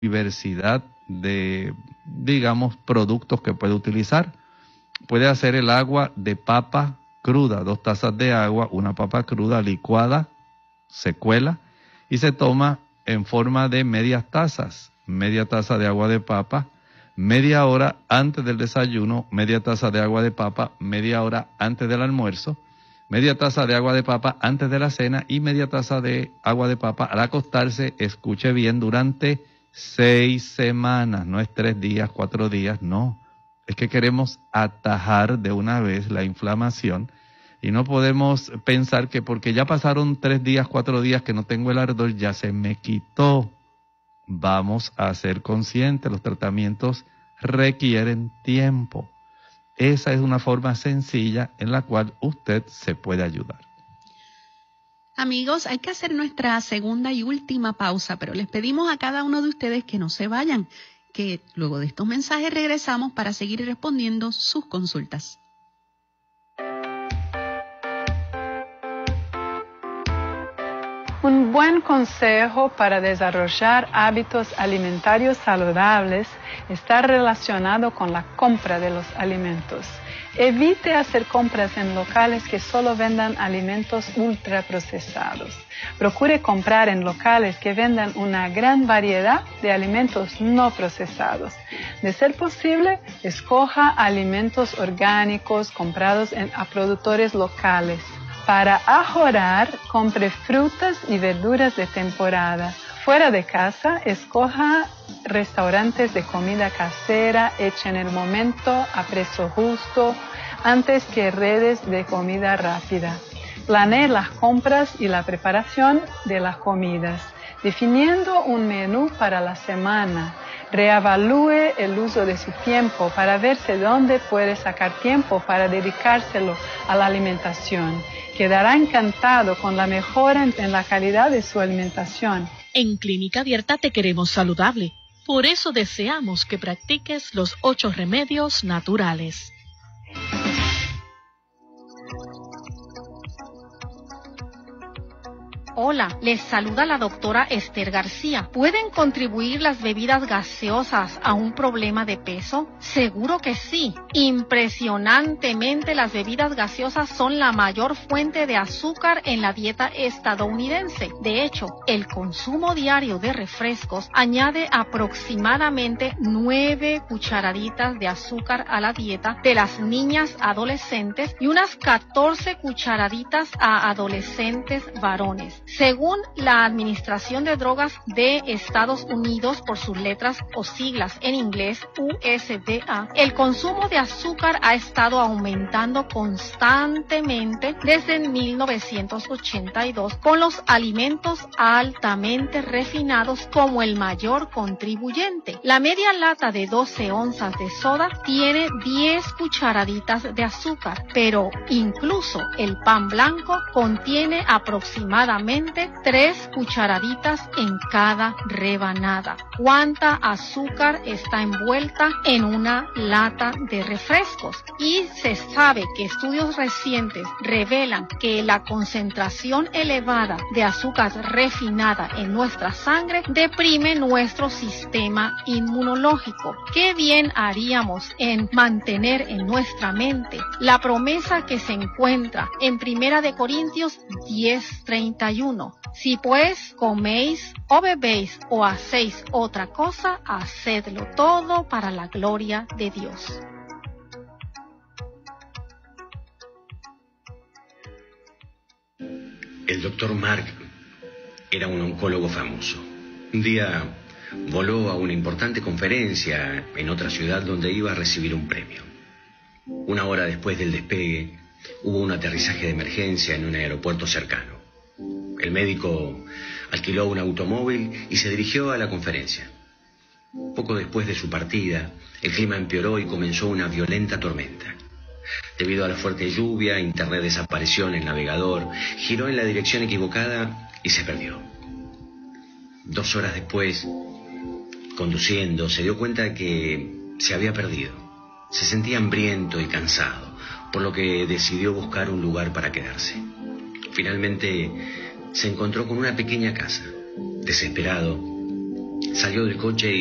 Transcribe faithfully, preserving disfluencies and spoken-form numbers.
diversidad de, digamos, productos que puede utilizar. Puede hacer el agua de papa cruda, dos tazas de agua, una papa cruda licuada, se cuela y se toma en forma de medias tazas, media taza de agua de papa, media hora antes del desayuno, media taza de agua de papa, media hora antes del almuerzo, media taza de agua de papa antes de la cena y media taza de agua de papa al acostarse. Escuche bien, durante seis semanas, no es tres días, cuatro días, no. Es que queremos atajar de una vez la inflamación y no podemos pensar que porque ya pasaron tres días, cuatro días que no tengo el ardor, ya se me quitó. Vamos a ser conscientes, los tratamientos requieren tiempo. Esa es una forma sencilla en la cual usted se puede ayudar. Amigos, hay que hacer nuestra segunda y última pausa, pero les pedimos a cada uno de ustedes que no se vayan, que luego de estos mensajes regresamos para seguir respondiendo sus consultas. Un buen consejo para desarrollar hábitos alimentarios saludables está relacionado con la compra de los alimentos. Evite hacer compras en locales que solo vendan alimentos ultraprocesados. Procure comprar en locales que vendan una gran variedad de alimentos no procesados. De ser posible, escoja alimentos orgánicos comprados en, a productores locales. Para ahorrar, compre frutas y verduras de temporada. Fuera de casa, escoja restaurantes de comida casera hecha en el momento a precio justo antes que redes de comida rápida. Planee las compras y la preparación de las comidas, definiendo un menú para la semana. Reevalúe el uso de su tiempo para verse dónde puede sacar tiempo para dedicárselo a la alimentación. Quedará encantado con la mejora en la calidad de su alimentación. En Clínica Abierta te queremos saludable. Por eso deseamos que practiques los ocho remedios naturales. Hola, les saluda la doctora Esther García. ¿Pueden contribuir las bebidas gaseosas a un problema de peso? Seguro que sí. Impresionantemente, las bebidas gaseosas son la mayor fuente de azúcar en la dieta estadounidense. De hecho, el consumo diario de refrescos añade aproximadamente nueve cucharaditas de azúcar a la dieta de las niñas adolescentes y unas catorce cucharaditas a adolescentes varones. Según la Administración de Drogas de Estados Unidos, por sus letras o siglas en inglés, U S D A, el consumo de azúcar ha estado aumentando constantemente desde mil novecientos ochenta y dos, con los alimentos altamente refinados como el mayor contribuyente. La media lata de doce onzas de soda tiene diez cucharaditas de azúcar, pero incluso el pan blanco contiene aproximadamente tres cucharaditas en cada rebanada. ¿Cuánta azúcar está envuelta en una lata de refrescos? Y se sabe que estudios recientes revelan que la concentración elevada de azúcar refinada en nuestra sangre deprime nuestro sistema inmunológico. ¿Qué bien haríamos en mantener en nuestra mente la promesa que se encuentra en Primera de Corintios diez treinta y uno? Si pues coméis o bebéis o hacéis otra cosa, hacedlo todo para la gloria de Dios. El doctor Mark era un oncólogo famoso. Un día voló a una importante conferencia en otra ciudad donde iba a recibir un premio. Una hora después del despegue, hubo un aterrizaje de emergencia en un aeropuerto cercano. El médico alquiló un automóvil y se dirigió a la conferencia. Poco después de su partida, el clima empeoró y comenzó una violenta tormenta. Debido a la fuerte lluvia, Internet desapareció en el navegador, giró en la dirección equivocada y se perdió. Dos horas después, conduciendo, se dio cuenta de que se había perdido. Se sentía hambriento y cansado, por lo que decidió buscar un lugar para quedarse. Finalmente se encontró con una pequeña casa. Desesperado, Salió del coche